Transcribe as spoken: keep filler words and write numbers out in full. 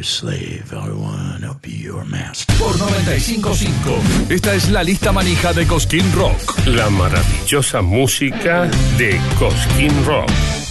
your slave. I wanna be your master. Por noventa y cinco punto cinco. Esta es la lista manija de Cosquín Rock. La maravillosa música de Cosquín Rock.